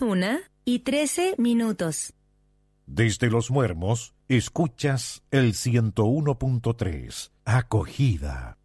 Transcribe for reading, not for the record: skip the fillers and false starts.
1:13. Desde Los Muermos, escuchas el 101.3. Acogida.